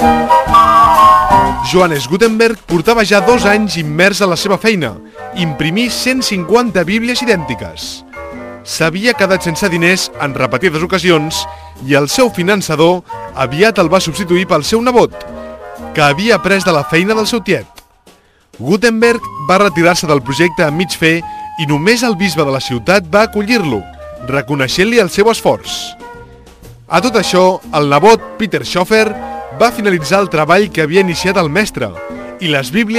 Johannes Gutenberg portava ja 2 anys immers a la seva feina, imprimir 150 bíblies idèntiques. S'havia quedat sense diners en repetides ocasions i el seu finançador aviat el va substituir pel seu nebot, que havia après de la feina del seu tiet. Gutenberg va retirar-se del projecte a mig fer i només el bisbe de la ciutat va acollir-lo, reconeixent-li el seu esforç. A tot això, el nebot Peter Schoeffer va finalitzar el treball que havia iniciat el mestre i les bíblies